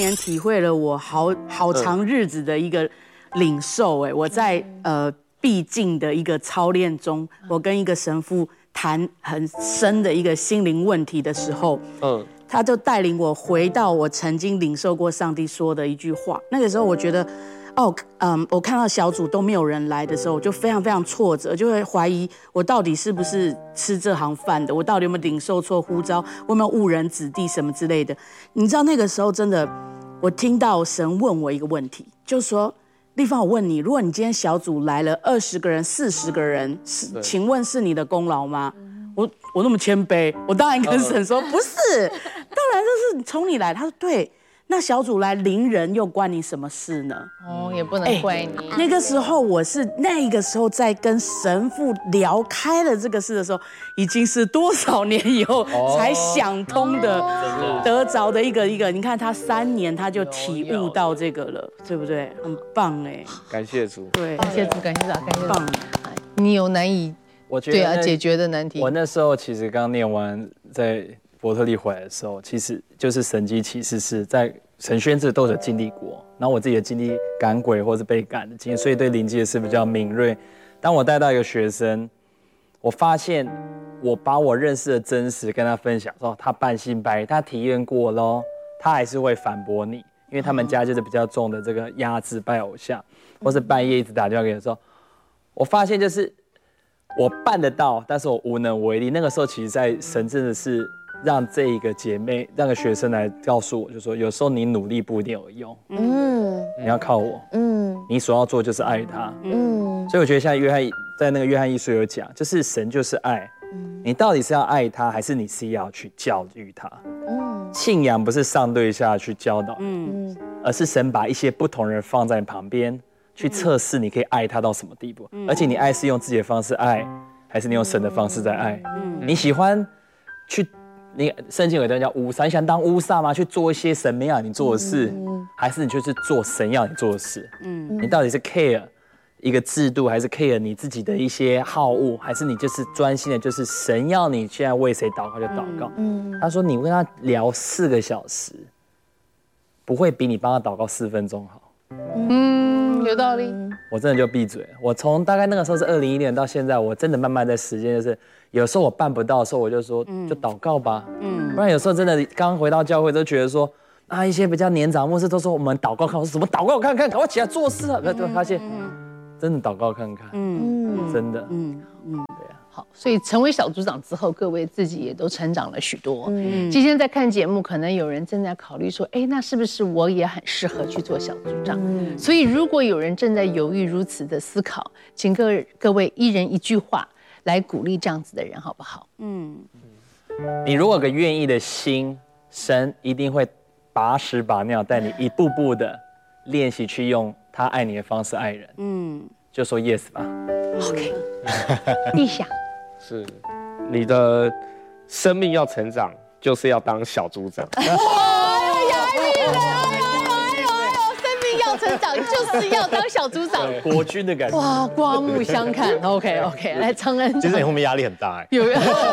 年体会了我好长日子的一个领受。我在必经的一个操练中，我跟一个神父谈很深的一个心灵问题的时候，他就带领我回到我曾经领受过上帝说的一句话。那个时候我觉得，我看到小组都没有人来的时候，我就非常非常挫折，就会怀疑我到底是不是吃这行饭的，我到底有没有领受错呼召，我有没有误人子弟什么之类的。你知道那个时候真的，我听到神问我一个问题，就是说，丽芳，我问你，如果你今天小组来了20个人、40个人，请问是你的功劳吗？我那么谦卑，我当然跟神说不是，当然这是从你来。他说对，那小组来0人又关你什么事呢？ 也不能怪你。 那个时候那个时候在跟神父聊开了这个事的时候，已经是多少年以后才想通的，得着的一个。你看他3年他就体悟到这个了，对不对？很棒哎， 感谢主， 对， 感谢主，感谢主，感谢主。 棒， 你有难以解决的难题。 我那时候其实刚念完在伯特利回来的时候，其实就是神迹奇事是在神宣这都有经历过，然后我自己的经历赶鬼或是被赶的经验，所以对灵界是比较敏锐。当我带到一个学生，我发现我把我认识的真实跟他分享，说他半信半疑，他体验过咯，他还是会反驳你，因为他们家就是比较重的这个压制拜偶像，或是半夜一直打电话给我说，我发现就是我办得到，但是我无能为力。那个时候其实在神真的是让这一个姐妹，让个学生来告诉我，就说有时候你努力不一定有用，你要靠我，你所要做就是爱他，所以我觉得像在那个约翰一书有讲，就是神就是爱，你到底是要爱他，还是你是要去教育他？信仰不是上对下去教导，而是神把一些不同人放在你旁边，去测试你可以爱他到什么地步，而且你爱是用自己的方式爱，还是你用神的方式在爱？你喜欢去。圣经有的人叫乌撒，你想当乌撒吗？去做一些神没要你做的事，还是你就是做神要你做的事？你到底是 care 一个制度，还是 care 你自己的一些好恶，还是你就是专心的，就是神要你现在为谁祷告就祷告？他说你跟他聊4个小时，不会比你帮他祷告4分钟好。 有道理。 我真的就闭嘴。我从大概那个时候是2016年到现在，我真的慢慢在实践，就是有时候我办不到的时候，我就说就祷告吧。不然有时候真的刚回到教会都觉得说一些比较年长牧师都说我们祷告看，我说怎么祷告看看，赶快起来做事啊！就发现真的祷告看看，真的，对啊。 好，所以成为小组长之后，各位自己也都成长了许多。今天在看节目，可能有人正在考虑说，那是不是我也很适合去做小组长？所以如果有人正在犹豫如此的思考，请各位一人一句话来鼓励这样子的人，好不好？ 你如果有个愿意的心，神一定会把屎把尿带你一步步的练习去用他爱你的方式爱人。就说 yes 吧。 OK， 立想是你的生命要成长，就是要当小组长。 有压力了，生命要成长就是要当小组长， 国军的感觉。 哇，刮目相看。OK， 来昌恩， 其实你后面压力很大有。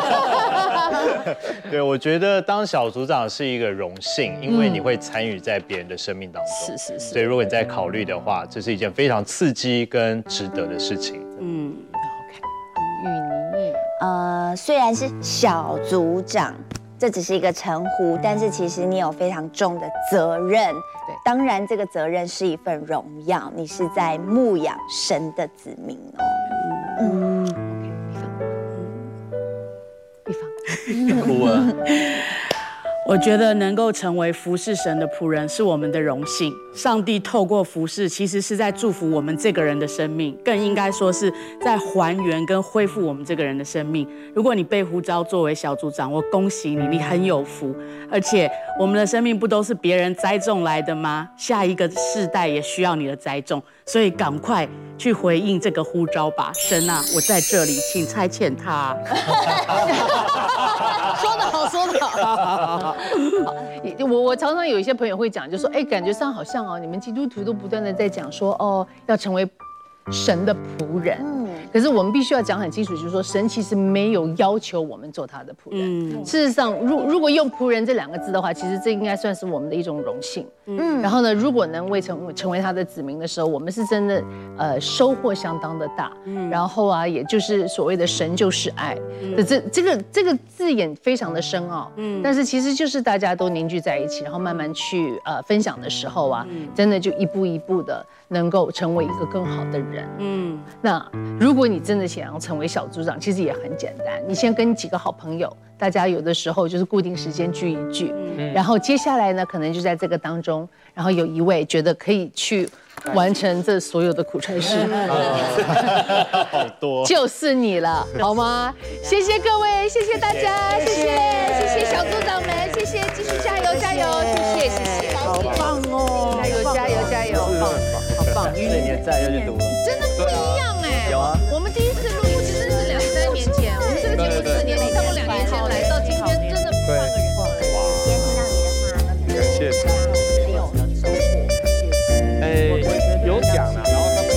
对，我觉得当小组长是一个荣幸，因为你会参与在别人的生命当中。是。所以如果你在考虑的话，这是一件非常刺激跟值得的事情。 OK， 玉妮， 虽然是小组长，这只是一个称呼，但是其实你有非常重的责任。对，当然这个责任是一份荣耀，你是在牧养神的子民哦。 哭了。 我觉得能够成为服侍神的仆人是我们的荣幸。上帝透过服侍，其实是在祝福我们这个人的生命，更应该说是在还原跟恢复我们这个人的生命。如果你被呼召作为小组长，我恭喜你，你很有福。而且我们的生命不都是别人栽种来的吗？下一个世代也需要你的栽种，所以赶快去回应这个呼召吧。神啊，我在这里，请差遣他。 说得好，说得好。我常常有一些朋友会讲，就说，感觉上好像你们基督徒都不断的在讲说，要成为神的仆人。 可是我们必须要讲很清楚，就是说神其实没有要求我们做他的仆人。事实上，如果用仆人这2个字的话，其实这应该算是我们的一种荣幸。然后呢，如果能成为他的子民的时候，我们是真的收获相当的大。然后啊，也就是所谓的神就是爱的这个字眼非常的深奥。但是其实就是大家都凝聚在一起，然后慢慢去分享的时候啊，真的就一步一步的能够成为一个更好的人。那如果你真的想要成为小组长，其实也很简单，你先跟几个好朋友，大家有的时候就是固定时间聚一聚，然后接下来呢，可能就在这个当中，然后有一位觉得可以去完成这所有的苦差事， 好多， 就是你了，好吗？谢谢各位，谢谢大家，谢谢小组长们，谢谢，继续加油加油，谢谢， 好棒哦， 加油， 好棒， 4年再就去读了， 真的不一样哎。 有啊， 我们第一次录音其实是2-3年前，我们这个节目4年，你差不多2年前来到今天，真的换个人。 今天听到你的话， 感谢。